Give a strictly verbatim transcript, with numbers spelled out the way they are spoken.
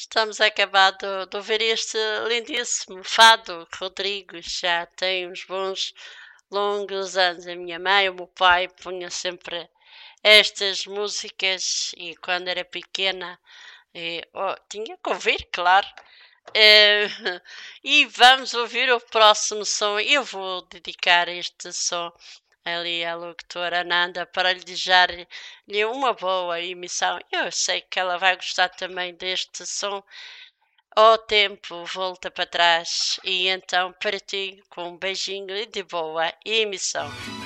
Estamos a acabar de, de ouvir este lindíssimo fado. Rodrigo já tem uns bons longos anos. A minha mãe, o meu pai punha sempre estas músicas e quando era pequena eh, oh, tinha que ouvir, claro. Eh, e vamos ouvir o próximo som. Eu vou dedicar este som ali à locutora Nanda para lhe desejar-lhe uma boa emissão. Eu sei que ela vai gostar também deste som. O tempo volta para trás e então para ti com um beijinho e de boa emissão.